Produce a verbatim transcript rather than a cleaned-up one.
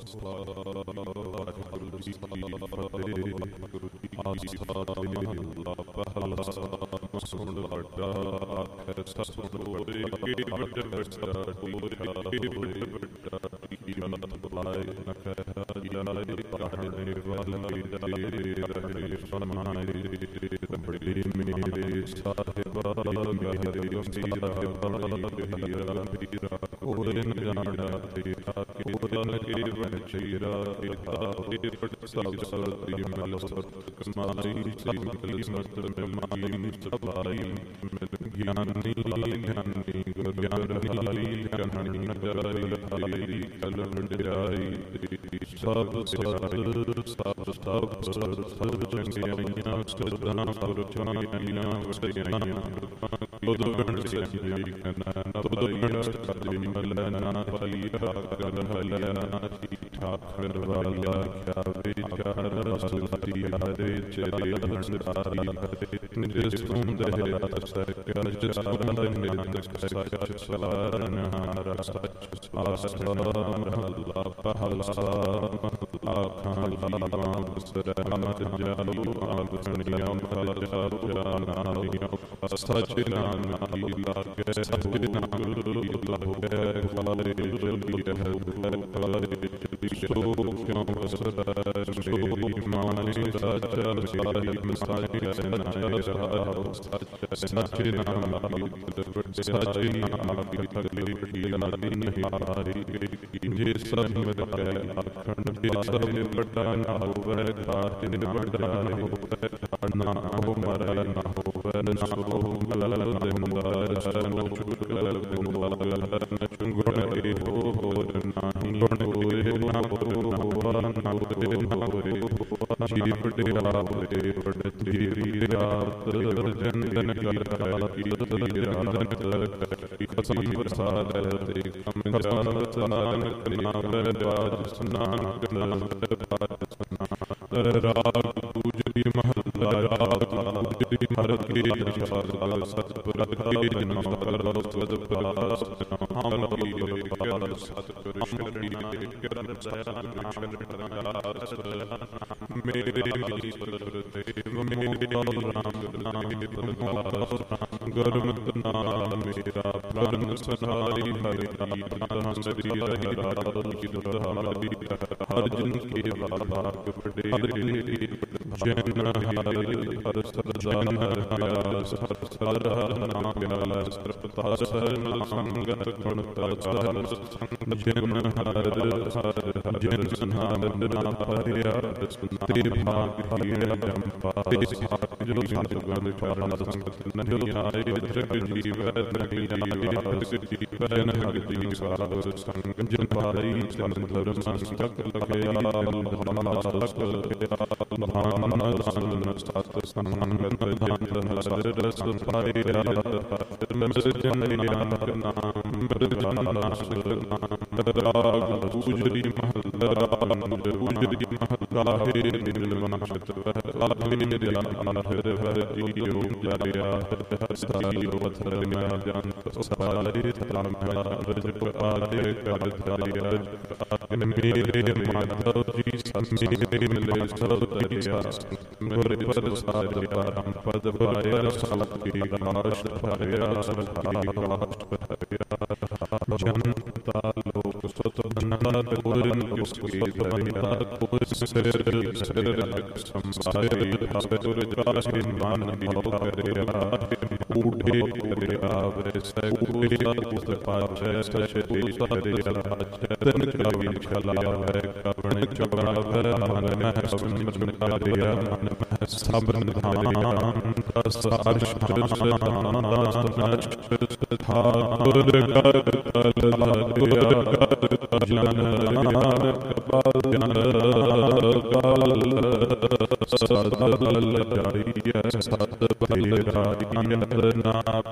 ਵਾਹਿਗੁਰੂ ਜੀ ਕੀ ਫਤਿਹ। ਗੁਰੂ ਜੀ ਆਸਾ ਮਹਲਾ ਪਹਿਲਾ। ਸੁਣ ਵੱਡਾ ਆਖੈ ਸਤਿ ਹੋਏ ਕੇ ਵੱਡਾ ਵੱਡਾ ਹੋਏ ਵੱਡਾ ਕੀ ਮਤ ਬੁਲਾਏ ਨ ਕਹਿ ਜਾਏ ਪੜ੍ਹਨੇ ਵਾਲੇ ਤੇਰੇ ਰਹੇ ਫਰਮਾਏ। ਬੜੇ ਮੇਰੇ ਸਾਹਿਬਾ ਮੇਰੇ ਉਸਤਾਦ ਹੀਰਾ ਪੀਰਾ ਕੋਰੇ ਨ ਜਾਣਾ ਤੇਰਾ ਕੋਰਨ ਕੇ ਵਚੀਰਾ ਪਿਤਾ ਹੋਏ ਸਭ ਸਰਦੀ ਮਲ ਸਤ ਕਮਾਈ ਸਿਮਲ ਸਮਤ ਮਾਈ ਸਪਲਾਈ ਗਿਆਨੀ ਗਿਆਨੀ ਗੁਰ ਗਿਆਨ ਰਹਾਈ ਕਹਾਣੀ ਨਗਰਾਈ ਹਾਈ ਕਲ ਵਡਿਆਈ ਸਭ ਸਤ ਸਭ ਸਭ ਸਭ ਚੰਗਿਆਈਆਂ ਸਦਾਂ ਪੁਰਖਾਂ ਵਡਿਆਈਆਂ ਉਦੋਂ ਗਣ ਸਿਆਈ ਕਨਾ ਨਪਈਆ ਕਦੇ ਮਲਨਾ ਪਈ ਕਰ ਹਲਿਆ ਠਾਕਰ ਵਾਲਾ ਕਿਆ ਵਿਚਾਰ ਰਸਤੀ ਹਰੇ ਚਲੇ ਹੰਡਾਰੀ ਹਰੇ ਜਿਸ ਸੁੰਦਰ ਸਕਿਆ ਜਸਵੰਦ ਨਿਰੰਕ ਸੱਚ ਸਵਾਰਨ ਹਾਰਾ ਸੱਚ ਆਸਰਾ ਮਹਲਾ ਪਹਿਲਾ। ਆਖਾਂ ਲਾਵਾਂ ਸਰਾਮਤ ਜਾਲੂ ਆਪ ਸੁਣਿਆ ਮਖਲ ਜਾਨਾਨੀਆਂ ਸੱਚ ਨਾਮ ਕੀ ਲਾਗੇ ਸੱਚ ਨਾਮ ਲਾਗੇ ਖਲਾਰੇ ਜਲੀ ਹੈ ਖਲਾਰੇ ਸੋ ਕਿਉਂ ਵਸਦਾ ਸੋ ਮਾਨੇ ਸੱਚ ਸਾਈ ਮਸਾਈ ਸਨਾਇਆ ਰਹਾ ਸੱਚ ਸੱਚ ਨਾਮ ਕੀ ਸੱਚ ਨਾਮ ਕੀ ਤਕਲੀਫ ਦੀ ਲਾਦੀ ਨਹੀਂ ਹਾਰੀ ਜੇ ਸਭ ਮਿਲਕੇ ਆਖਣ ਦੇ ਸਭ ਵੱਡਾ ਨਾ ਹੋਵੇ ਘਾਟ ਦਿਨ ਵੱਡਾ ਹੋਵੇ ਨਾ ਹੋ ਮਰ ਨਾ ਹੋਵੇ ਨਾ ਹੋ ਮਲਲ ਦੇ ਮੁੰਦਾਰ ਸਨੋ ਚੁਗਲ ਦੇ ਮੁੰਦਾਰ ਚੁੰਗਣ ਕੇ ਹੋ ਹੋ ਨਹੀਂ ਹੋਏ ਨਾ ਹੋ ਨਾ ਹੋਏ ਨਾ ਹੋਏ ਜੀ ਵੱਡੇ ਰਾਵੇ ਵੱਡੇ ਤੇਰੀ ਰਾਤ ਜੰਦਨ ਕਰ ਕੀ ਤੇਰੀ ਰਾਤ ਇੱਕ ਕਸਮ ਪ੍ਰਸਾਦ ਤੇ ਕਮ ਜਾਨਤ ਨਾਨਕ ਨਾਮ ਬਾਜ ਸੁਨਾਨ ਗਨ ਬਾਜ ਸੁਨਾਨ ਰਾਗ ਗੁਜਰੀ ਮਹਲਾ ਰਾਗ ਗੁਜਰੀ ਮਰ ਕੇ ਨਿਸ਼ਾਦ ਸਤਿਗੁਰ ਕੇ ਜਨਮ ਕਰੋ ਸਤਿ ਹਮ ਕੀ ਪਾਲ ਸਤਿਗੁਰ ਸ਼ਰਣੀ ਕਰਨ ਸਹਿ ਨਾਮ ਮੇਰੇ ਸਤਿਗੁਰ ਦੇਵ ਮੇਰੇ ਰਾਮ ਨਾਮ ਗੁਰਮਤਿ ਨਾਮ ਮੇਰਾ ਪ੍ਰਾਨ ਸਨਾਈ ਹਰਿ ਨਾਮ ਸ੍ਰੀ ਹਰਿ ਰਾਜ ਦੁਰਹਾਰੀ ਹਰ ਜਨ ਕੇ ਵਾਕ ਵਡੇਰੇ ਜਨ ਹਰਿ ਹਰ ਸਰਜਨ ਹਰਿ ਸਰ ਸਰ ਹਰ ਨਾਮ ਪਿਆਲਾ ਸਰਪਤਾ ਸਰਨ ਸੰਗਤ ਗੁਣ ਪ੍ਰਚਾਰ ਜਨ ਹਰ ਹਰ ਜਨ ਸੰਹਾਰ ਨਾਮ ਪਰਿਆ ਤੇਰੇ ਭਾਗ ਹੀਰੇ ਜੰਪਾ ਜੋ ਸੰਗਤ ਚਾਰਨ ਸੰਗਤ ਨਹੀਂ ਆਏ ਜਗ ਜੀਵ ਨਹੀਂ ਆਏ ਜਨ ਹਰਿ ਦੀ ਸਾਧ ਸੰਗ ਜਨ ਪਾਈ ਜਨ ਧਰਮ ਸੰਗਤ ਲਖਿਆ ਮਹਾਲਕ ਮਹਾਨ ਸੰਨ ਸਤ ਸੰਗਤ ਧਨ ਹਰ ਰਸ ਪਾਇਆ ਮਸ ਜਨ ਨਾਨਕ ਨਾਮ ਬਰਜਨ ਸੁਨਾਮ ਰਾਗ ਗੁਜਰੀ ਮਹਲਾ ਰਾਗ ਗੁਜਰੀ ਮਹਲਾ ਹੈ ਨਿਰਮਲ ਮਨਸ਼ਤ ਵਹ ਆਦਮੀ ਨਿਰਮਲ ਅਨਹਦ ਹੈ ਜੀਉ ਜਰਿਆ ਹਸਤੀ ਵਥਰ ਮੈਂ ਜੰਤ ਸਪਾਲੇ ਧਰਮ ਰਜ ਪਾਦੇ ਕਰ ਧਰਿਆ ਮੇਰੇ ਮਾਧਵ ਜੀ ਸਮੇਂ ਮਿਲੇ ਸਭ ਤਰਿਆ ਗੁਰ ਪ੍ਰਸਾਦ ਪਰਮ ਪਦ ਪਾਇਆ ਸਤ ਕੀ ਰਾਸ਼ਟ ਭਰਿਆ ਸਭਾ ਰਾਸ਼ਟ ਭਰਿਆ ਜਨਤਾ ਲੋਕ ਸਤ ਬਨਤ ਗੁਰਨ ਕਿਸ ਕੀ ਭਰਿਆ ਕੋਈ ਸਿਰ ਸਿਰ ਸੰਸਾਰੀ ਭਾਵੇ ਤੁਰ ਜਾਸ਼ੇ ਮਨ ਭਉ ਕਰਿਆ ਊਢੇ ਕਰਿਆ ਵੈਸੈ ਊਢੇ ਸਤ ਪਾਛੈ ਸਚ ਤੇ ਕਰਿਆ ਤਨ ਕਵੀ ਖਲਾਇਆ ਹੈ ਕਵਣ ਚੁਰਾਵੈ ਮਨ ਮਹਿ ਸਮਝ ਕਰਿਆ ਮਨ ਮਹਿ ਸਭ ਨਿਧਾਨ ਸਾਰ ਸ਼ਾਨ ਦਾਸ ਠਾਕੁਰ ਕਰ ਕਲ ਲਾਗਿਆ ਕਰ ਜਨ ਨਾਨਕ ਪਾਲ ਜਨ ਪਾਲ ਸਦ ਬਲ ਜਾਈਐ ਸਤ ਭਲੇ ਰਾਜੀਅਤ ਨਾ